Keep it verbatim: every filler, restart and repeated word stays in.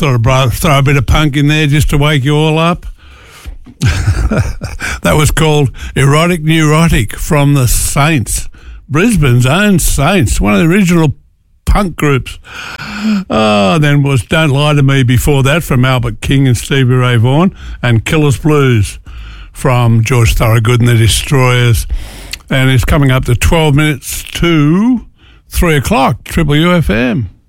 Thought I'd bro- throw a bit of punk in there just to wake you all up. That was called Erotic Neurotic from the Saints, Brisbane's own Saints, one of the original punk groups. Oh, then was Don't Lie to Me before that from Albert King and Stevie Ray Vaughan, and Killer's Blues from George Thorogood and the Destroyers. And it's coming up to twelve minutes to three o'clock, Triple U F M.